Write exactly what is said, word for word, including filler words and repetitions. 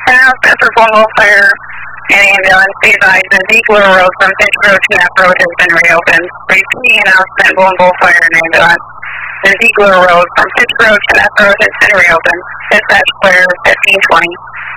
House, Bedford One Fire, and ambulance. Be advised, the Ziegler Road from Finch Road to Knapp Road has been reopened. Repeating announcement, One Fire and ambulance. The Ziegler Road from Finch Road to Knapp Road has been reopened. Dispatch clear fifteen twenty.